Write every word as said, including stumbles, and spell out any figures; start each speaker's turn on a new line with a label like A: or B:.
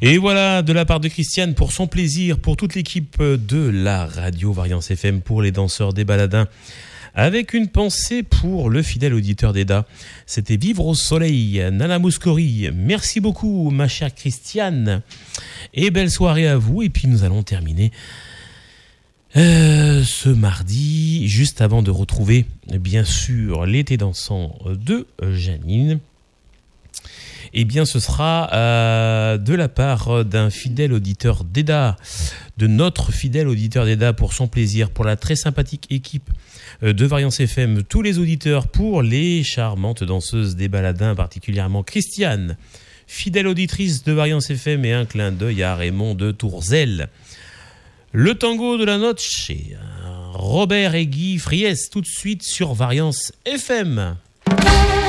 A: Et voilà, de la part de Christiane, pour son plaisir, pour toute l'équipe de la radio Variance F M, pour les danseurs des baladins, avec une pensée pour le fidèle auditeur d'Eda. C'était Vivre au soleil, Nana Mouskouri. Merci beaucoup, ma chère Christiane. Et belle soirée à vous. Et puis nous allons terminer euh, ce mardi, juste avant de retrouver, bien sûr, l'été dansant de Janine. Eh bien, ce sera euh, de la part d'un fidèle auditeur d'Eda, de notre fidèle auditeur d'Eda, pour son plaisir, pour la très sympathique équipe de Variance F M, tous les auditeurs, pour les charmantes danseuses des baladins, particulièrement Christiane, fidèle auditrice de Variance F M, et un clin d'œil à Raymond de Tourzel. Le tango de la noche, Robert et Guy Fries, tout de suite sur Variance F M.